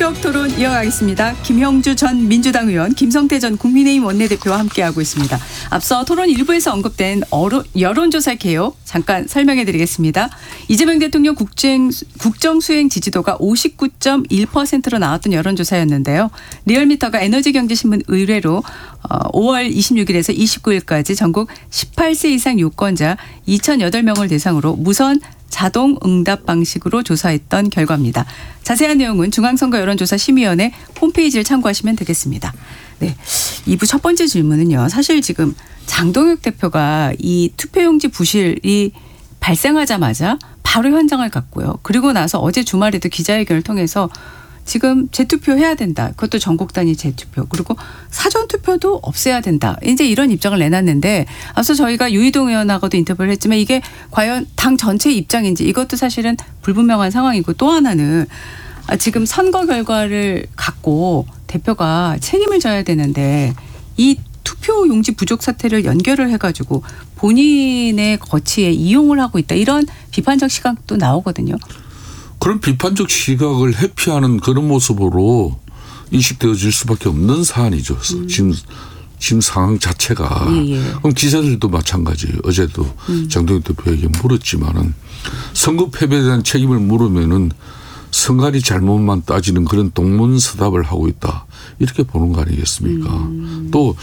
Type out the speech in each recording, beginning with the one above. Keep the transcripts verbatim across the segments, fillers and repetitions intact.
본격 토론 이어가겠습니다. 김형주 전 민주당 의원, 김성태 전 국민의힘 원내대표와 함께하고 있습니다. 앞서 토론 일부에서 언급된 여론조사 개요 잠깐 설명해드리겠습니다. 이재명 대통령 국정, 국정수행 지지도가 오십구 점 일 퍼센트로 나왔던 여론조사였는데요. 리얼미터가 에너지경제신문 의뢰로 오월 이십육일에서 이십구일까지 전국 십팔 세 이상 유권자 이천팔 명을 대상으로 무선 자동 응답 방식으로 조사했던 결과입니다. 자세한 내용은 중앙선거 여론조사 심의위원회 홈페이지를 참고하시면 되겠습니다. 네, 이 부 첫 번째 질문은요. 사실 지금 장동혁 대표가 이 투표용지 부실이 발생하자마자 바로 현장을 갔고요. 그리고 나서 어제 주말에도 기자회견을 통해서 지금 재투표 해야 된다. 그것도 전국 단위 재투표. 그리고 사전투표도 없애야 된다. 이제 이런 입장을 내놨는데 앞서 저희가 유희동 의원하고도 인터뷰를 했지만 이게 과연 당 전체 입장인지 이것도 사실은 불분명한 상황이고 또 하나는 지금 선거 결과를 갖고 대표가 책임을 져야 되는데 이 투표 용지 부족 사태를 연결을 해가지고 본인의 거치에 이용을 하고 있다. 이런 비판적 시각도 나오거든요. 그런 비판적 시각을 회피하는 그런 모습으로 인식되어질 수밖에 없는 사안이죠. 음. 지금, 지금 상황 자체가. 예, 예. 그럼 기자들도 마찬가지예요. 어제도 음. 장동혁 대표에게 물었지만은 선거 패배에 대한 책임을 물으면은 선관위 잘못만 따지는 그런 동문서답을 하고 있다. 이렇게 보는 거 아니겠습니까? 음. 또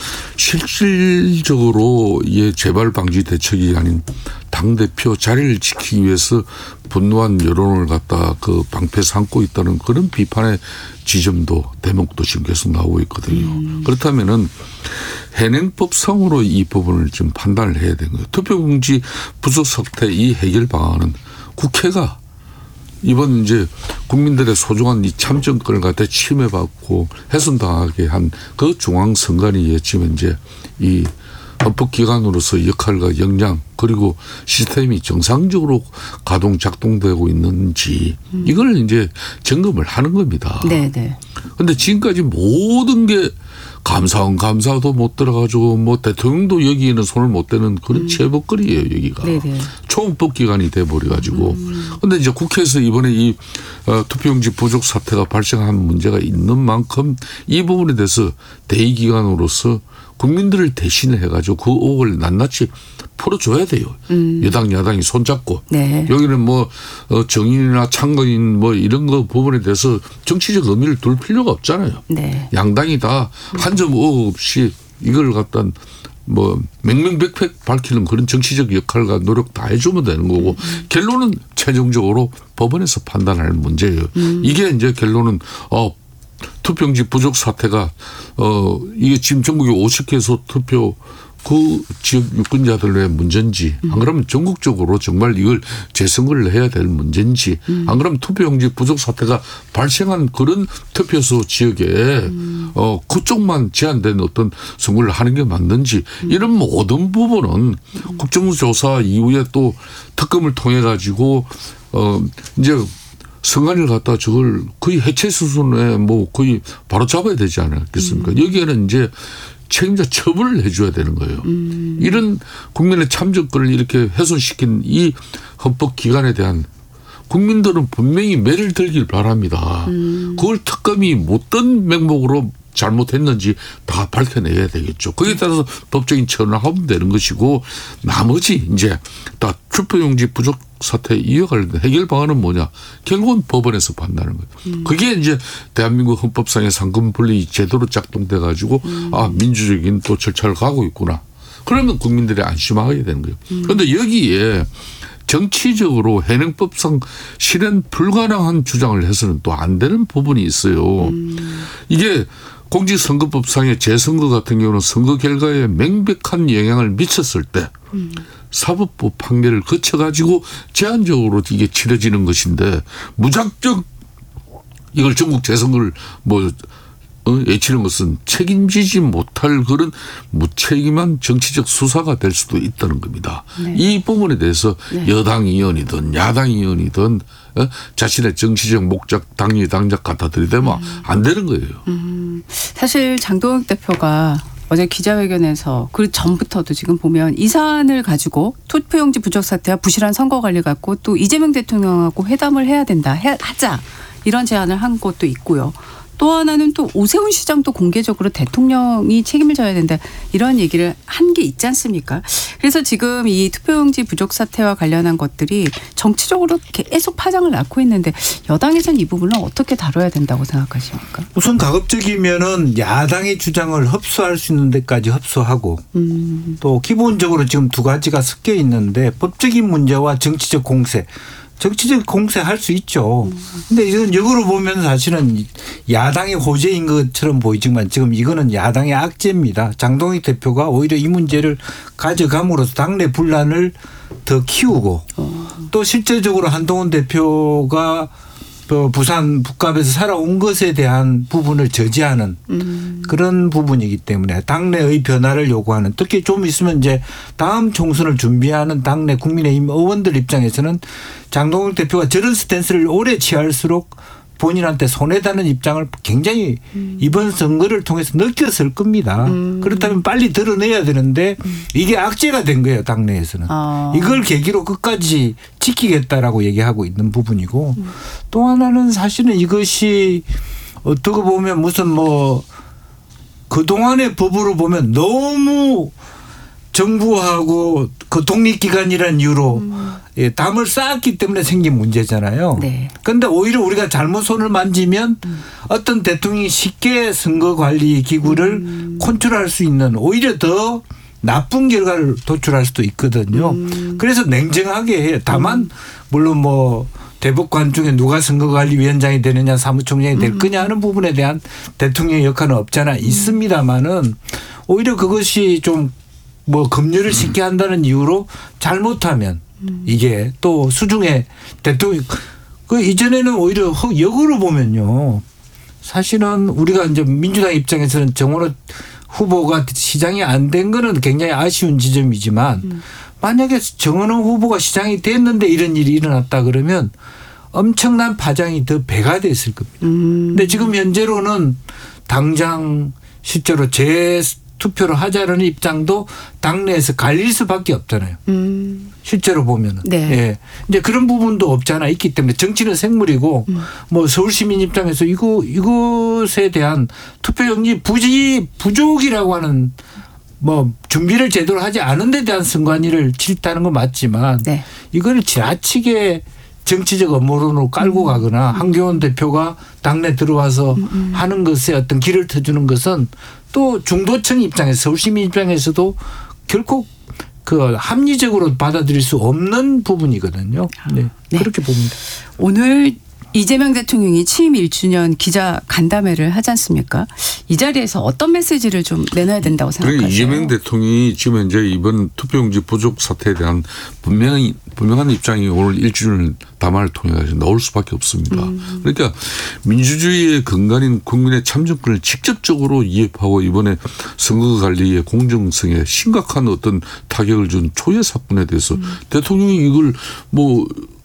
실질적으로 이 재발 방지 대책이 아닌 당대표 자리를 지키기 위해서 분노한 여론을 갖다 그 방패 삼고 있다는 그런 비판의 지점도 대목도 지금 계속 나오고 있거든요. 음. 그렇다면은 현행법상으로 이 부분을 좀 판단을 해야 되는 거예요. 투표용지 부족 사태 이 해결 방안은 국회가 이번 이제 국민들의 소중한 이 참정권을 갖다 침해받고 훼손당하게 한 그 중앙선관위에 지금 이제 이 헌법기관으로서 역할과 역량 그리고 시스템이 정상적으로 가동 작동되고 있는지 음. 이걸 이제 점검을 하는 겁니다. 네네. 그런데 지금까지 모든 게 감사원 감사도 못 들어가지고 뭐 대통령도 여기에는 손을 못 대는 그런 음. 제복거리예요 여기가. 네네. 초헌법 기관이 돼버려가지고. 그런데 음. 이제 국회에서 이번에 이 어, 투표용지 부족 사태가 발생한 문제가 있는 만큼 이 부분에 대해서 대의기관으로서 국민들을 대신해가지고 그 의혹을 낱낱이 풀어줘야 돼요. 음. 여당 야당이 손잡고. 네. 여기는 뭐 정인이나 창건인 뭐 이런 거 부분에 대해서 정치적 의미를 둘 필요가 없잖아요. 네. 양당이 다 한 점 의혹 없이 이걸 갖다 뭐 맹맹백백 밝히는 그런 정치적 역할과 노력 다 해주면 되는 거고 음. 결론은 최종적으로 법원에서 판단할 문제예요. 음. 이게 이제 결론은 어 투표용지 부족 사태가 어 이게 지금 전국에 오십 개소 투표 그 지역 유권자들의 문제인지 안 그러면 전국적으로 정말 이걸 재선거를 해야 될 문제인지 안 그러면 투표용지 부족 사태가 발생한 그런 투표소 지역에 음. 어 그쪽만 제한된 어떤 선거를 하는 게 맞는지 이런 모든 부분은 국정조사 이후에 또 특검을 통해 가지고 어 이제 선관위를 갖다 저걸 거의 해체 수준에 뭐 거의 바로 잡아야 되지 않겠습니까? 음. 여기에는 이제 책임자 처벌을 해 줘야 되는 거예요. 음. 이런 국민의 참정권을 이렇게 훼손시킨 이 헌법기관에 대한 국민들은 분명히 매를 들길 바랍니다. 음. 그걸 특검이 못된 명목으로 잘못했는지 다 밝혀내야 되겠죠. 거기에 따라서 법적인 처분을 하면 되는 것이고 나머지 이제 다 투표용지 부족 사태 이어갈 해결 방안은 뭐냐. 결국은 법원에서 판단하는 거예요. 음. 그게 이제 대한민국 헌법상의 상금 분리 제도로 작동돼 가지고 음. 아 민주적인 또 절차를 가고 있구나. 그러면 국민들이 안심하게 되는 거예요. 음. 그런데 여기에 정치적으로 현행법상 실현 불가능한 주장을 해서는 또 안 되는 부분이 있어요. 음. 이게 공직선거법상의 재선거 같은 경우는 선거 결과에 명백한 영향을 미쳤을 때 음. 사법부 판결을 거쳐가지고 제한적으로 이게 치러지는 것인데 무작정 이걸 전국 재선거를 뭐 외치는 것은 책임지지 못할 그런 무책임한 정치적 수사가 될 수도 있다는 겁니다. 네. 이 부분에 대해서 네. 여당 의원이든 야당 의원이든 자신의 정치적 목적 당리 당적 갖다 들이대면 음. 안 되는 거예요. 음. 사실 장동혁 대표가 어제 기자회견에서 그 전부터도 지금 보면 이 사안을 가지고 투표용지 부족 사태와 부실한 선거 관리 갖고 또 이재명 대통령하고 회담을 해야 된다. 해, 하자. 이런 제안을 한 것도 있고요. 또 하나는 또 오세훈 시장도 공개적으로 대통령이 책임을 져야 된다 이런 얘기를 한 게 있지 않습니까? 그래서 지금 이 투표용지 부족 사태와 관련한 것들이 정치적으로 계속 파장을 낳고 있는데 여당에서는 이 부분을 어떻게 다뤄야 된다고 생각하십니까? 우선 가급적이면은 야당의 주장을 흡수할 수 있는 데까지 흡수하고 음. 또 기본적으로 지금 두 가지가 섞여 있는데 법적인 문제와 정치적 공세. 정치적 공세할 수 있죠. 그런데 이건 역으로 보면 사실은 야당의 호재인 것처럼 보이지만 지금 이거는 야당의 악재입니다. 장동익 대표가 오히려 이 문제를 가져감으로써 당내 분란을 더 키우고 또 실제적으로 한동훈 대표가 부산 북갑에서 살아온 것에 대한 부분을 저지하는 음. 그런 부분이기 때문에 당내의 변화를 요구하는 특히 좀 있으면 이제 다음 총선을 준비하는 당내 국민의힘 의원들 입장에서는 장동익 대표가 저런 스탠스를 오래 취할수록 본인한테 손해다는 입장을 굉장히 음. 이번 선거를 통해서 느꼈을 겁니다. 음. 그렇다면 빨리 드러내야 되는데 음. 이게 악재가 된 거예요. 당내에서는. 아. 이걸 계기로 끝까지 지키겠다라고 얘기하고 있는 부분이고 음. 또 하나는 사실은 이것이 어떻게 보면 무슨 뭐 그동안의 법으로 보면 너무 정부하고 그 독립기관이라는 이유로 음. 예, 담을 쌓았기 때문에 생긴 문제잖아요. 그런데 네. 오히려 우리가 잘못 손을 만지면 음. 어떤 대통령이 쉽게 선거관리 기구를 음. 컨트롤할 수 있는 오히려 더 나쁜 결과를 도출할 수도 있거든요. 음. 그래서 냉정하게 해요. 다만 음. 물론 뭐 대법관 중에 누가 선거관리위원장이 되느냐 사무총장이 될 거냐 하는 부분에 대한 대통령의 역할은 없잖아 있습니다마는 오히려 그것이 좀 뭐 검열을 쉽게 한다는 이유로 잘못하면 음. 이게 또 수중에 대통령 그 이전에는 오히려 역으로 보면요. 사실은 우리가 이제 민주당 입장에서는 정원호 후보가 시장이 안 된 거는 굉장히 아쉬운 지점이지만 음. 만약에 정원호 후보가 시장이 됐는데 이런 일이 일어났다 그러면 엄청난 파장이 더 배가 됐을 겁니다. 그런데 음. 지금 현재로는 당장 실제로 재 투표를 하자는 입장도 당내에서 갈릴 수밖에 없잖아요. 음. 실제로 보면은. 네. 예. 이제 그런 부분도 없잖아 있기 때문에 정치는 생물이고 음. 뭐 서울 시민 입장에서 이거 이것에 대한 투표용지 부지 부족이라고 하는 뭐 준비를 제대로 하지 않은 데 대한 선관위를 질타하는 건 맞지만 네. 이거를 지나치게 정치적 업무론으로 깔고 가거나 한교원 대표가 당내 들어와서 음음. 하는 것에 어떤 길을 터주는 것은 또 중도층 입장에서 서울시민 입장에서도 결코 그 합리적으로 받아들일 수 없는 부분이거든요. 네. 네. 그렇게 봅니다. 오늘 이재명 대통령이 취임 일 주년 기자 간담회를 하지 않습니까? 이 자리에서 어떤 메시지를 좀 내놔야 된다고 생각하세요? 그러니까 이재명 대통령이 지금 현재 이번 투표용지 부족 사태에 대한 분명히 분명한 입장이 오늘 일 주년 담화를 통해 나올 수밖에 없습니다. 음. 그러니까 민주주의의 근간인 국민의 참정권을 직접적으로 위협하고 이번에 선거관리의 공정성에 심각한 어떤 타격을 준 초유의 사건에 대해서 음. 대통령이 이걸 뭐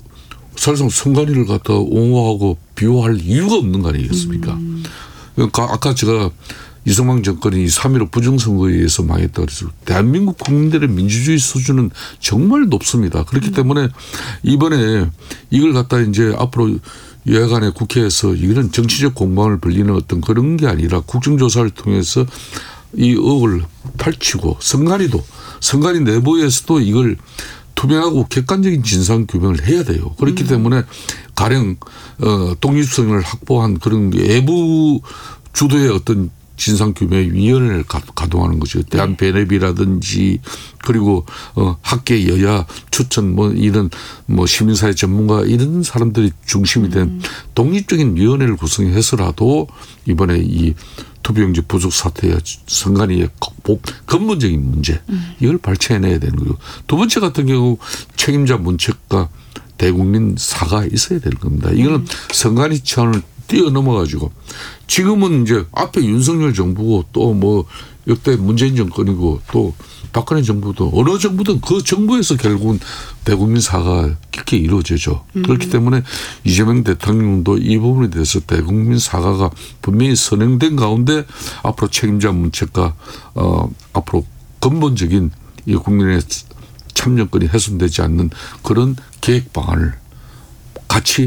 사실상 선관위를 갖다 옹호하고 비호할 이유가 없는 거 아니겠습니까? 음. 그러니까 아까 제가 이승만 정권이 삼 일오 부정선거에 의해서 망했다 그래서 대한민국 국민들의 민주주의 수준은 정말 높습니다. 그렇기 음. 때문에 이번에 이걸 갖다 이제 앞으로 여야간의 국회에서 이런 정치적 공방을 벌리는 어떤 그런 게 아니라 국정조사를 통해서 이 의혹을 탈취고 선관위도 선관위 내부에서도 이걸 투명하고 객관적인 진상 규명을 해야 돼요. 그렇기 음. 때문에 가령 어, 독립성을 확보한 그런 외부 주도의 어떤 진상규명위원회를 가동하는 거죠. 대한변협이라든지 그리고 어, 학계 여야 추천 뭐 이런 뭐 시민사회 전문가 이런 사람들이 중심이 된 음. 독립적인 위원회를 구성해서라도 이번에 이 투표용지 부족 사태와 선관위의 극복 근본적인 문제 이걸 발췌해내야 되는 거고 두 번째 같은 경우 책임자 문책과 대국민 사과가 있어야 되는 겁니다. 이거는 음. 선관위 차원을 뛰어넘어가지고 지금은 이제 앞에 윤석열 정부고 또 뭐 역대 문재인 정권이고 또 박근혜 정부도 어느 정부든 그 정부에서 결국은 대국민 사과가 깊게 이루어지죠. 음. 그렇기 때문에 이재명 대통령도 이 부분에 대해서 대국민 사과가 분명히 선행된 가운데 앞으로 책임자 문책과 어, 앞으로 근본적인 이 국민의 참정권이 훼손되지 않는 그런 계획 방안을 같이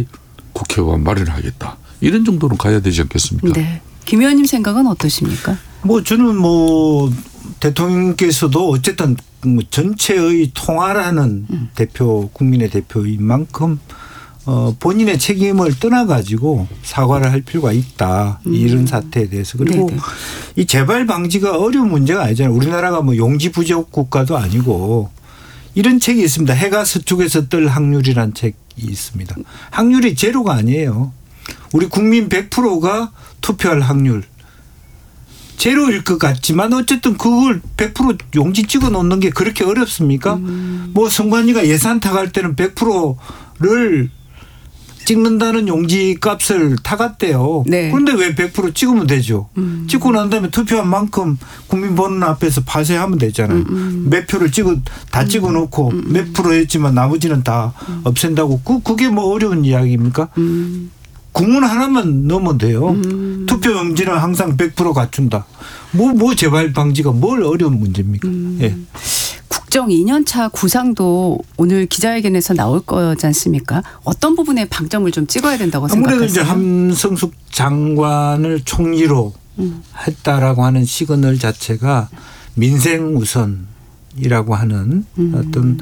국회와 마련하겠다. 이런 정도는 가야 되지 않겠습니까? 네. 김 의원님 생각은 어떠십니까? 뭐 저는 뭐 대통령께서도 어쨌든 뭐 전체의 통화라는 음. 대표 국민의 대표인 만큼 어 본인의 책임을 떠나가지고 사과를 할 필요가 있다. 음. 이런 사태에 대해서. 그리고 네네. 이 재발 방지가 어려운 문제가 아니잖아요. 우리나라가 뭐 용지 부족 국가도 아니고 이런 책이 있습니다. 해가 서쪽에서 뜰 확률이라는 책이 있습니다. 확률이 제로가 아니에요. 우리 국민 백 퍼센트가 투표할 확률. 제로일 것 같지만 어쨌든 그걸 백 퍼센트 용지 찍어 놓는 게 그렇게 어렵습니까? 음. 뭐 선관위가 예산 타갈 때는 백 퍼센트를 찍는다는 용지 값을 타갔대요. 네. 그런데 왜 백 퍼센트 찍으면 되죠. 음. 찍고 난 다음에 투표한 만큼 국민 보는 앞에서 파쇄하면 되잖아요. 음. 몇 표를 찍어 다 찍어 놓고 음. 몇 프로 했지만 나머지는 다 음. 없앤다고. 그 그게 뭐 어려운 이야기입니까? 음. 구문 하나만 넣으면 돼요. 음. 투표 용지는 항상 백 퍼센트 갖춘다. 뭐, 뭐 재발 방지가 뭘 어려운 문제입니까? 음. 예. 국정 이 년 차 구상도 오늘 기자회견에서 나올 거지 않습니까? 어떤 부분에 방점을 좀 찍어야 된다고 생각하세요? 아무래도 이제 함성숙 장관을 총리로 음. 했다라고 하는 시그널 자체가 민생 우선이라고 하는 음. 어떤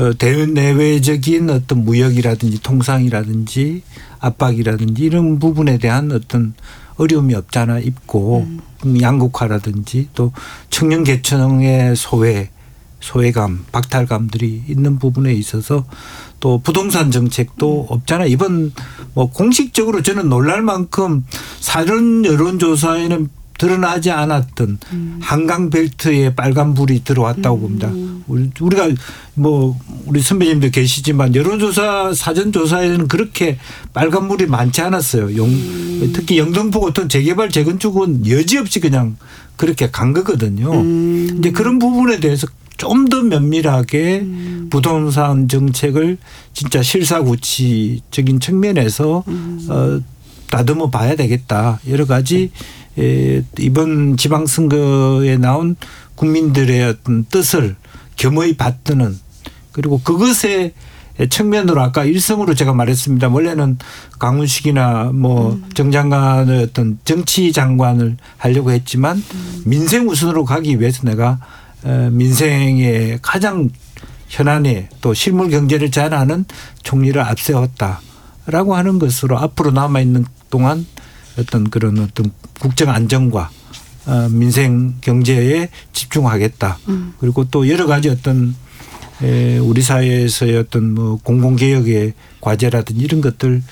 대내외적인 어떤 무역이라든지 통상이라든지 압박이라든지 이런 부분에 대한 어떤 어려움이 없잖아 있고 음. 양극화라든지 또 청년 계층의 소외 소외감, 박탈감들이 있는 부분에 있어서 또 부동산 정책도 없잖아. 이번 뭐 공식적으로 저는 놀랄 만큼 사전 여론조사에는 드러나지 않았던 음. 한강벨트에 빨간불이 들어왔다고 음. 봅니다. 우리, 우리가 뭐 우리 선배님들 계시지만 여론조사 사전조사에는 그렇게 빨간불이 많지 않았어요. 용, 음. 특히 영등포 같은 재개발 재건축은 여지없이 그냥 그렇게 간 거거든요. 음. 이제 그런 부분에 대해서 좀 더 면밀하게 음. 부동산 정책을 진짜 실사구치적인 측면에서 음. 어, 다듬어 봐야 되겠다. 여러 가지 에, 이번 지방선거에 나온 국민들의 어떤 뜻을 겸허히 받드는 그리고 그것의 측면으로 아까 일성으로 제가 말했습니다. 원래는 강훈식이나 뭐 음. 정 장관의 어떤 정치 장관을 하려고 했지만 음. 민생 우선으로 가기 위해서 내가 민생의 가장 현안에 또 실물 경제를 잘하는 총리를 앞세웠다라고 하는 것으로 앞으로 남아있는 동안 어떤 그런 어떤 국정 안정과 민생 경제에 집중하겠다. 음. 그리고 또 여러 가지 어떤 우리 사회에서의 어떤 뭐 공공개혁의 과제라든지 이런 것들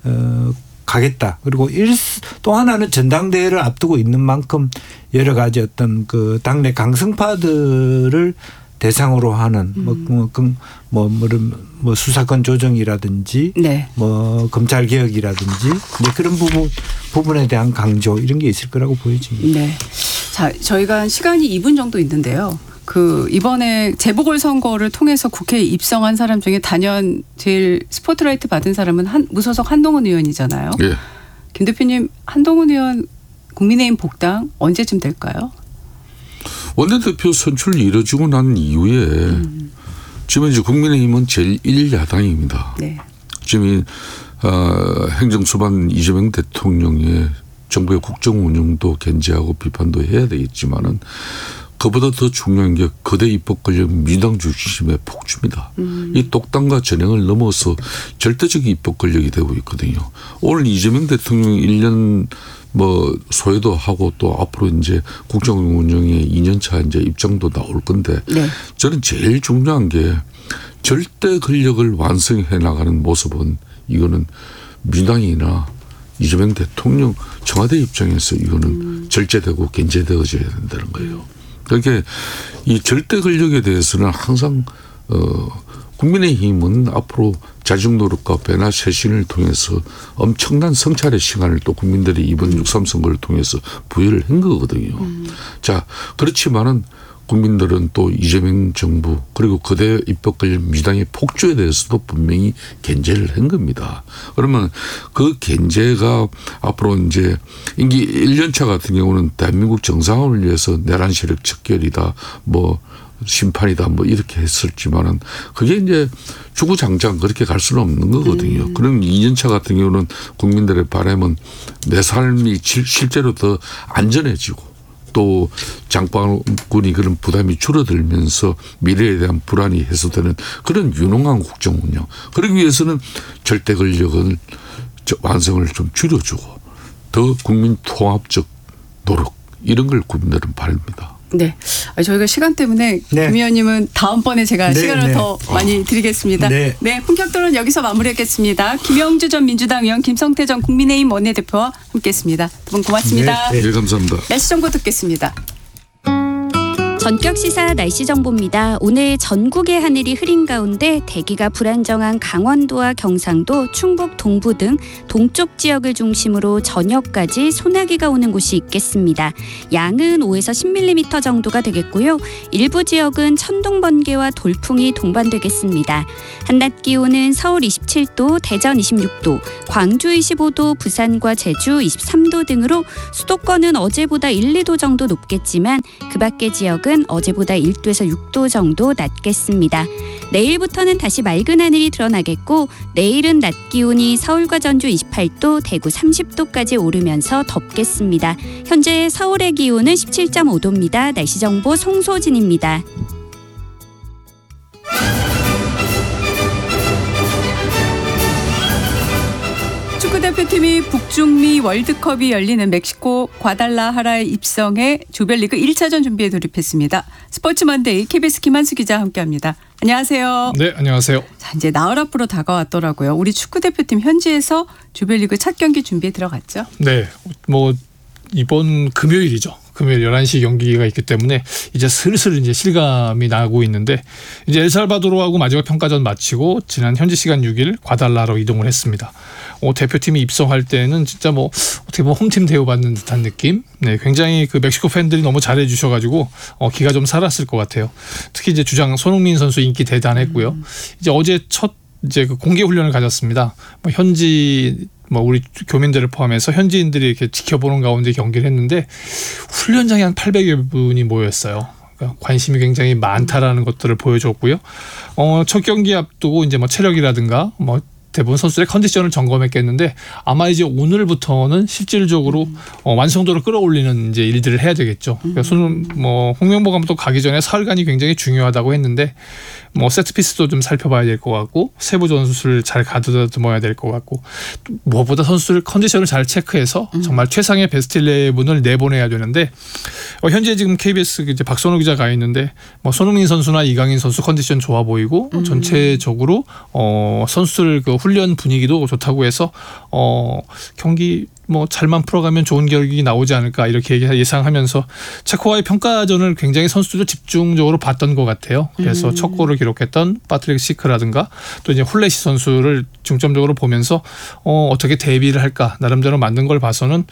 가겠다. 그리고 또 하나는 전당대회를 앞두고 있는 만큼 여러 가지 어떤 그 당내 강성파들을 대상으로 하는 음. 뭐, 뭐, 뭐, 뭐 수사권 조정이라든지 네. 뭐 검찰 개혁이라든지 이제 그런 부분 부분에 대한 강조 이런 게 있을 거라고 보여집니다. 네. 자, 저희가 시간이 이 분 정도 있는데요. 그 이번에 재보궐선거를 통해서 국회에 입성한 사람 중에 단연 제일 스포트라이트 받은 사람은 한 무소속 한동훈 의원이잖아요. 예. 김 대표님, 한동훈 의원 국민의힘 복당 언제쯤 될까요? 원내대표 선출이 이루어지고 난 이후에 음. 지금 이제 국민의힘은 제일 야당입니다. 네. 지금 어, 행정수반 이재명 대통령의 정부의 국정 운영도 견제하고 비판도 해야 되겠지만은 그보다 더 중요한 게 거대 입법 권력 민주당 중심의 폭주입니다. 음. 이 독단과 전횡을 넘어서 절대적 입법 권력이 되고 있거든요. 오늘 이재명 대통령이 일 년 뭐 소외도 하고 또 앞으로 이제 국정 운영에 이 년 차 이제 입장도 나올 건데 네. 저는 제일 중요한 게 절대 권력을 완성해 나가는 모습은 이거는 민주당이나 이재명 대통령 청와대 입장에서 이거는 음. 절제되고 견제되어져야 된다는 거예요. 그러니까 이 절대 권력에 대해서는 항상 어 국민의힘은 앞으로 자중 노력과 변화 쇄신을 통해서 엄청난 성찰의 시간을 또 국민들이 이번 음. 육삼 선거를 통해서 부여를 한 거거든요. 음. 자, 그렇지만은 국민들은 또 이재명 정부 그리고 거대 입법 권력 민주당의 폭주에 대해서도 분명히 견제를 한 겁니다. 그러면 그 견제가 앞으로 이제 임기 일 년 차 같은 경우는 대한민국 정상화를 위해서 내란 세력 척결이다 뭐 심판이다 뭐 이렇게 했었지만은 그게 이제 주구장창 그렇게 갈 수는 없는 거거든요. 음. 그럼 이 년차 같은 경우는 국민들의 바람은 내 삶이 실제로 더 안전해지고 또 장관군이 그런 부담이 줄어들면서 미래에 대한 불안이 해소되는 그런 유능한 국정 운영. 그러기 위해서는 절대 권력을 완성을 좀 줄여주고 더 국민 통합적 노력 이런 걸 국민들은 바랍니다. 네. 저희가 시간 때문에 네. 김 의원님은 다음번에 제가 네, 시간을 네. 더 많이 어. 드리겠습니다. 네. 네. 품격토론 여기서 마무리하겠습니다. 김영주 전 민주당 의원, 김성태 전 국민의힘 원내대표와 함께했습니다. 두 분 고맙습니다. 네, 네, 감사합니다. 날씨 정보 듣겠습니다. 전격 시사 날씨 정보입니다. 오늘 전국의 하늘이 흐린 가운데 대기가 불안정한 강원도와 경상도, 충북 동부 등 동쪽 지역을 중심으로 저녁까지 소나기가 오는 곳이 있겠습니다. 양은 오에서 십 밀리미터 정도가 되겠고요. 일부 지역은 천둥 번개와 돌풍이 동반되겠습니다. 한낮 기온은 서울 이십칠 도, 대전 이십육 도, 광주 이십오 도, 부산과 제주 이십삼 도 등으로 수도권은 어제보다 일, 이 도 정도 높겠지만 그 밖의 지역은 어제보다 일 도에서 육 도 정도 낮겠습니다. 내일부터는 다시 맑은 하늘이 드러나겠고 내일은 낮 기온이 서울과 전주 이십팔 도, 대구 삼십 도까지 오르면서 덥겠습니다. 현재 서울의 기온은 십칠 점 오 도입니다. 날씨 정보 송소진입니다. 축구대표팀이 북중미 월드컵이 열리는 멕시코 과달라하라에 입성해 조별리그 일 차전 준비에 돌입했습니다. 스포츠 먼데이 케이비에스 김한수 기자와 함께합니다. 안녕하세요. 네, 안녕하세요. 자, 이제 나흘 앞으로 다가왔더라고요. 우리 축구대표팀 현지에서 조별리그 첫 경기 준비에 들어갔죠? 네, 뭐 이번 금요일이죠. 금요일 열한 시 경기가 있기 때문에 이제 슬슬 이제 실감이 나고 있는데 이제 엘살바도르하고 마지막 평가전 마치고 지난 현지 시간 육 일 과달라로 이동을 했습니다. 어, 대표팀이 입성할 때는 진짜 뭐 어떻게 보면 홈팀 대우받는 듯한 느낌. 네, 굉장히 그 멕시코 팬들이 너무 잘해 주셔가지고 어, 기가 좀 살았을 것 같아요. 특히 이제 주장 손흥민 선수 인기 대단했고요. 음. 이제 어제 첫 이제 그 공개 훈련을 가졌습니다. 뭐 현지 뭐 우리 교민들을 포함해서 현지인들이 이렇게 지켜보는 가운데 경기를 했는데 훈련장에 한 팔백여 분이 모였어요. 그러니까 관심이 굉장히 많다라는 것들을 보여줬고요. 어, 첫 경기 앞두고 이제 뭐 체력이라든가 뭐 대부분 선수들의 컨디션을 점검했겠는데 아마 이제 오늘부터는 실질적으로 음. 어, 완성도를 끌어올리는 이제 일들을 해야 되겠죠. 그러니까 손, 뭐 홍명보 감독 가기 전에 사흘간이 굉장히 중요하다고 했는데 뭐 세트피스도 좀 살펴봐야 될 것 같고 세부 전술을 잘 가다듬어야 될 것 같고 무엇보다 선수들 컨디션을 잘 체크해서 음. 정말 최상의 베스트 십일을 내보내야 되는데 어, 현재 지금 케이비에스 이제 박선우 기자 가 있는데 뭐 손흥민 선수나 이강인 선수 컨디션 좋아 보이고 음. 전체적으로 어, 선수들 그 훈련 분위기도 좋다고 해서 어, 경기 뭐 잘만 풀어가면 좋은 결국이 나오지 않을까 이렇게 예상하면서 체코와의 평가전을 굉장히 선수들도 집중적으로 봤던 것 같아요. 그래서 음. 첫 골을 기록했던 파트릭 시크라든가 또 이제 훌레시 선수를 중점적으로 보면서 어, 어떻게 대비를 할까 나름대로 만든 걸 봐서는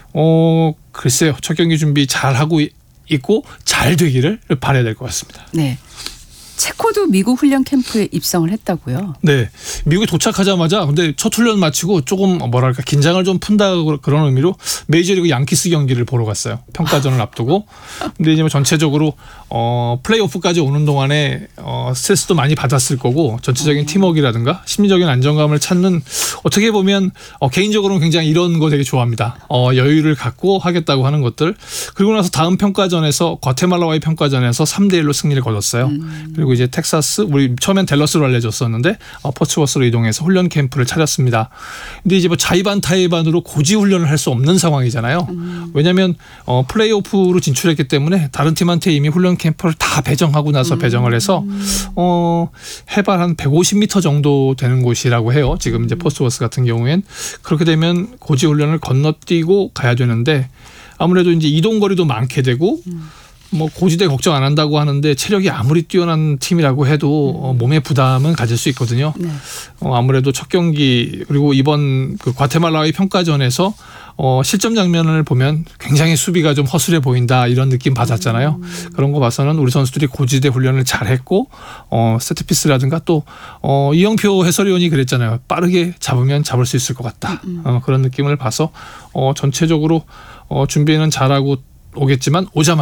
어, 글쎄요 첫 경기 준비 잘 하고 있고 잘 되기를 바라야 될 것 같습니다. 네. 체코도 미국 훈련 캠프에 입성을 했다고요? 네. 미국에 도착하자마자 근데 첫 훈련 마치고 조금 뭐랄까 긴장을 좀 푼다 그런 의미로 메이저리그 양키스 경기를 보러 갔어요. 평가전을 앞두고. 근데 이제 뭐 전체적으로 어, 플레이오프까지 오는 동안에 어, 스트레스도 많이 받았을 거고 전체적인 팀워크라든가 심리적인 안정감을 찾는 어떻게 보면 어, 개인적으로는 굉장히 이런 거 되게 좋아합니다. 어, 여유를 갖고 하겠다고 하는 것들. 그리고 나서 다음 평가전에서 과테말라와의 평가전에서 삼 대 일로 승리를 거뒀어요. 음. 그리고 이제 텍사스 우리 처음엔 댈러스로 알려졌었는데 어, 포츠워스로 이동해서 훈련 캠프를 차렸습니다. 근데 이제 뭐 자의반 타의반으로 고지 훈련을 할 수 없는 상황이잖아요. 음. 왜냐하면 어, 플레이오프로 진출했기 때문에 다른 팀한테 이미 훈련 캠프를 다 배정하고 나서 음. 배정을 해서 어, 해발 한 백오십 미터 정도 되는 곳이라고 해요. 지금 이제 포츠워스 같은 경우엔 그렇게 되면 고지 훈련을 건너뛰고 가야 되는데 아무래도 이제 이동 거리도 많게 되고. 음. 뭐 고지대 걱정 안 한다고 하는데 체력이 아무리 뛰어난 팀이라고 해도 어, 몸의 부담은 가질 수 있거든요. 네. 어, 아무래도 첫 경기 그리고 이번 그 과테말라와의 평가전에서 어, 실점 장면을 보면 굉장히 수비가 좀 허술해 보인다 이런 느낌 받았잖아요. 음. 그런 거 봐서는 우리 선수들이 고지대 훈련을 잘했고 어, 세트피스라든가 또 어, 이영표 해설위원이 그랬잖아요. 빠르게 잡으면 잡을 수 있을 것 같다. 음. 어, 그런 느낌을 봐서 어, 전체적으로 어, 준비는 잘하고 오겠지만 오자마자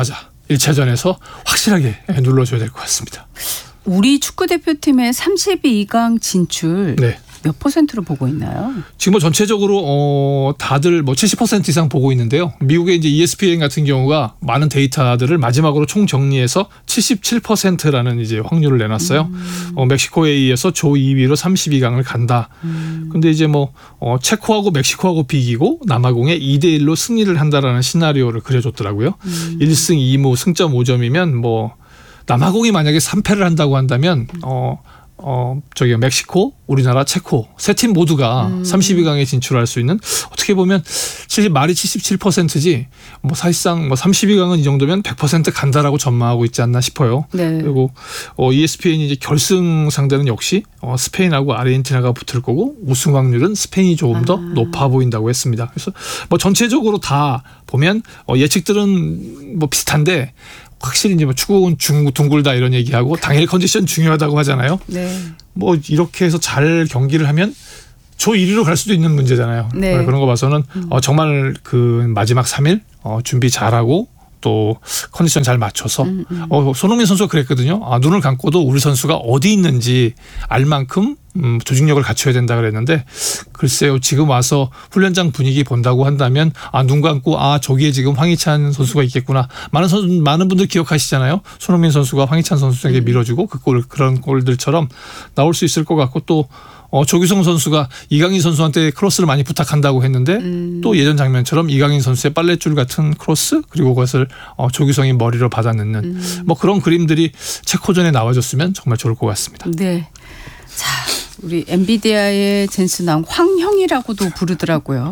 일 차전에서 확실하게 눌러줘야 될 것 같습니다. 우리 축구대표팀의 삼십이 강 진출 네. 몇 퍼센트로 보고 있나요? 지금 뭐 전체적으로 어 다들 뭐 칠십 퍼센트 이상 보고 있는데요. 미국의 이제 이에스피엔 같은 경우가 많은 데이터들을 마지막으로 총 정리해서 칠십칠 퍼센트라는 이제 확률을 내놨어요. 음. 어 멕시코에 이어서 조 이 위로 삼십이 강을 간다. 음. 근데 이제 뭐 어 체코하고 멕시코하고 비기고 남아공에 이 대 일로 승리를 한다라는 시나리오를 그려줬더라고요. 음. 일 승 이 무 승점 오 점이면 뭐 남아공이 만약에 삼 패를 한다고 한다면 어 어, 저기 멕시코, 우리나라, 체코 세 팀 모두가 음. 삼십이 강에 진출할 수 있는 어떻게 보면 칠십 말이 칠십칠 퍼센트지 뭐 사실상 뭐 삼십이 강은 이 정도면 백 퍼센트 간다라고 전망하고 있지 않나 싶어요. 네. 그리고 어, 이에스피엔이 이제 결승 상대는 역시 어, 스페인하고 아르헨티나가 붙을 거고 우승 확률은 스페인이 조금 아. 더 높아 보인다고 했습니다. 그래서 뭐 전체적으로 다 보면 어, 예측들은 뭐 비슷한데 확실히 이제 뭐 축구는 중 둥글다 이런 얘기하고 당일 컨디션 중요하다고 하잖아요. 네. 뭐 이렇게 해서 잘 경기를 하면 조 일 위로 갈 수도 있는 문제잖아요. 네. 그런 거 봐서는 음. 어, 정말 그 마지막 삼 일 어, 준비 잘하고 또 컨디션 잘 맞춰서 음, 음. 어, 손흥민 선수가 그랬거든요. 아, 눈을 감고도 우리 선수가 어디 있는지 알 만큼 음, 조직력을 갖춰야 된다 그랬는데 글쎄요. 지금 와서 훈련장 분위기 본다고 한다면 아, 눈 감고 아 저기에 지금 황희찬 선수가 있겠구나. 많은 선 많은 분들 기억하시잖아요. 손흥민 선수가 황희찬 선수에게 밀어주고 그 골 그런 골들처럼 나올 수 있을 것 같고 또 어, 조규성 선수가 이강인 선수한테 크로스를 많이 부탁한다고 했는데 음. 또 예전 장면처럼 이강인 선수의 빨랫줄 같은 크로스 그리고 그것을 어, 조규성이 머리로 받아넣는 음. 뭐 그런 그림들이 체코전에 나와줬으면 정말 좋을 것 같습니다. 네. 자, 우리 엔비디아의 젠슨왕 황형이라고도 부르더라고요.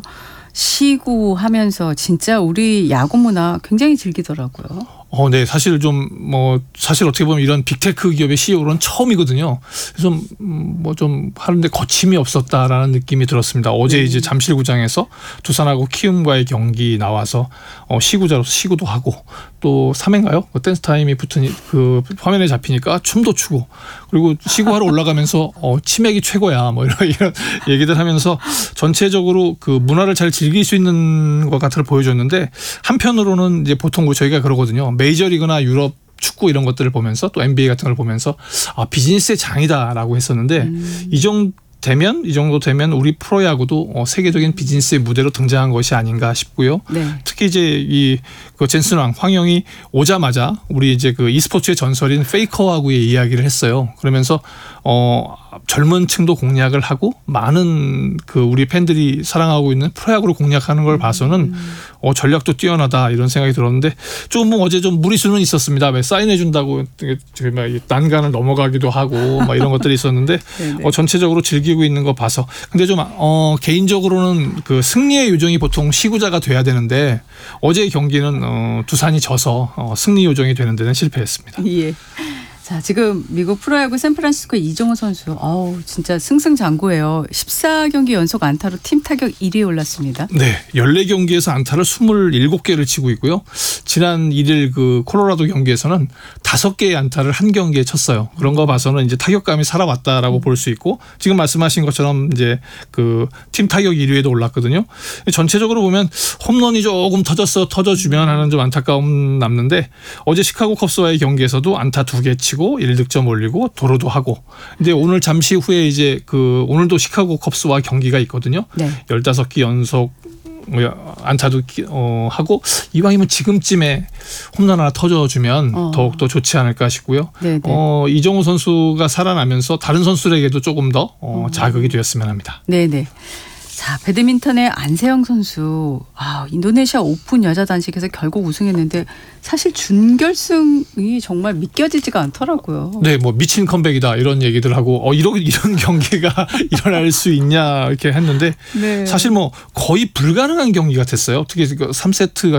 시구하면서 진짜 우리 야구 문화 굉장히 즐기더라고요. 어, 네. 사실 좀, 뭐, 사실 어떻게 보면 이런 빅테크 기업의 씨이오로는 처음이거든요. 그래서 뭐 좀 하는데 거침이 없었다라는 느낌이 들었습니다. 어제 음. 이제 잠실구장에서 두산하고 키움과의 경기 나와서 어, 시구자로서 시구도 하고 또 삼 회인가요? 그 댄스 타임이 붙은 그 화면에 잡히니까 춤도 추고 그리고 시구하러 올라가면서 어, 치맥이 최고야 뭐 이런, 이런 얘기들 하면서 전체적으로 그 문화를 잘 즐길 수 있는 것 같은 걸 보여줬는데 한편으로는 이제 보통 저희가 그러거든요. 메이저리그나 유럽 축구 이런 것들을 보면서 또 엔비에이 같은 걸 보면서 아, 비즈니스의 장이다라고 했었는데 음. 이 정도 되면 이 정도 되면 우리 프로야구도 어, 세계적인 비즈니스의 무대로 등장한 것이 아닌가 싶고요. 네. 특히 이제 이 그 젠슨왕 황영이 오자마자 우리 이제 그 e스포츠의 전설인 페이커하고의 이야기를 했어요. 그러면서 어 젊은 층도 공략을 하고 많은 그 우리 팬들이 사랑하고 있는 프로야구를 공략하는 걸 봐서는 음. 어 전략도 뛰어나다 이런 생각이 들었는데 좀 뭐 어제 좀 무리수는 있었습니다. 왜 사인해 준다고 난간을 넘어가기도 하고 막 이런 것들이 있었는데 어 전체적으로 즐기고 있는 거 봐서 근데 좀 어 개인적으로는 그 승리의 요정이 보통 시구자가 돼야 되는데 어제의 경기는 어 두산이 져서 어 승리 요정이 되는 데는 실패했습니다. 예. 자, 지금 미국 프로야구 샌프란시스코 이정호 선수, 어우, 진짜 승승장구예요. 십사 경기 연속 안타로 팀 타격 일 위에 올랐습니다. 네, 열네 경기에서 안타를 이십칠 개를 치고 있고요. 지난 일 일 그 콜로라도 경기에서는 다섯 개의 안타를 한 경기에 쳤어요. 그런 거 봐서는 이제 타격감이 살아왔다라고 볼 수 있고 지금 말씀하신 것처럼 이제 그 팀 타격 일 위에도 올랐거든요. 전체적으로 보면 홈런이 조금 터졌어 터져주면 하는 좀 안타까움 남는데 어제 시카고 컵스와의 경기에서도 안타 두 개 치고 일 득점 올리고 도루도 하고. 근데 오늘 잠시 후에 이제 그 오늘도 시카고 컵스와 경기가 있거든요. 네. 열다섯 기 연속 안타도 어, 하고 이왕이면 지금쯤에 홈런 하나 터져주면 어. 더욱더 좋지 않을까 싶고요. 어, 이정호 선수가 살아나면서 다른 선수들에게도 조금 더 어, 자극이 되었으면 합니다. 네네. 자, 배드민턴의 안세영 선수, 아, 인도네시아 오픈 여자 단식에서 결국 우승했는데 사실 준결승이 정말 믿겨지지가 않더라고요. 네, 뭐 미친 컴백이다 이런 얘기들 하고 어 이런 이런 경기가 일어날 수 있냐 이렇게 했는데 네. 사실 뭐 거의 불가능한 경기 같았어요. 특히 삼 세트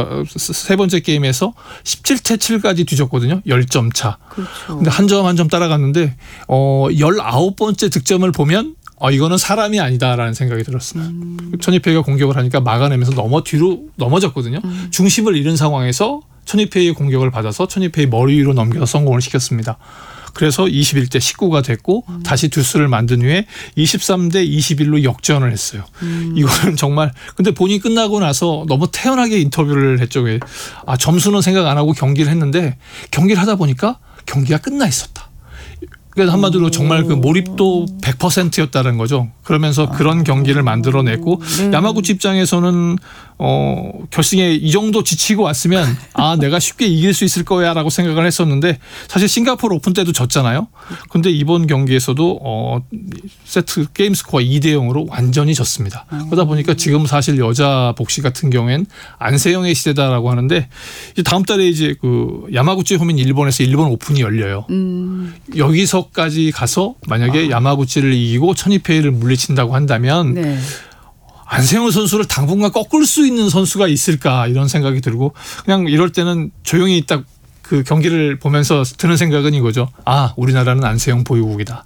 세 번째 게임에서 십칠 대 칠까지 뒤졌거든요. 십 점 차. 그렇죠. 근데 한 점 한 점 따라갔는데 어 열아홉 번째 득점을 보면 어, 이거는 사람이 아니다라는 생각이 들었습니다. 음. 천이페이가 공격을 하니까 막아내면서 넘어 뒤로 넘어졌거든요. 음. 중심을 잃은 상황에서 천이페이의 공격을 받아서 천이페이 머리 위로 넘겨서 성공을 시켰습니다. 그래서 이십일 대 십구가 됐고 음. 다시 듀스를 만든 후에 이십삼 대 이십일로 역전을 했어요. 음. 이거는 정말 근데 본인이 끝나고 나서 너무 태연하게 인터뷰를 했죠. 아, 점수는 생각 안 하고 경기를 했는데 경기를 하다 보니까 경기가 끝나 있었다. 그래서 한마디로 정말 그 몰입도 백 퍼센트였다는 거죠. 그러면서 그런 경기를 만들어냈고 네. 야마구치 입장에서는 어, 결승에 이 정도 지치고 왔으면 아 내가 쉽게 이길 수 있을 거야라고 생각을 했었는데 사실 싱가포르 오픈 때도 졌잖아요. 근데 이번 경기에서도 어, 세트 게임 스코어 이 대 영으로 완전히 졌습니다. 그러다 보니까 지금 사실 여자 복시 같은 경우엔 안세영의 시대다라고 하는데 이제 다음 달에 이제 그 야마구치 호민 일본에서 일본 오픈이 열려요. 음. 여기서까지 가서 만약에 아. 야마구치를 이기고 천이페이를 물리친다고 한다면 네. 안세영 선수를 당분간 꺾을 수 있는 선수가 있을까 이런 생각이 들고 그냥 이럴 때는 조용히 딱 그 경기를 보면서 드는 생각은 이거죠. 아, 우리나라는 안세영 보유국이다.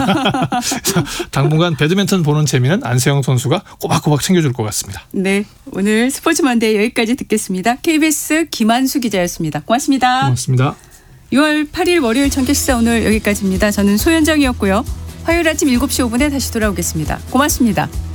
당분간 배드민턴 보는 재미는 안세영 선수가 꼬박꼬박 챙겨줄 것 같습니다. 네, 오늘 스포츠 만데이 여기까지 듣겠습니다. 케이비에스 김한수 기자였습니다. 고맙습니다. 고맙습니다. 유월 팔일 월요일 전개시사 오늘 여기까지입니다. 저는 소현정이었고요. 화요일 아침 일곱 시 오 분에 다시 돌아오겠습니다. 고맙습니다.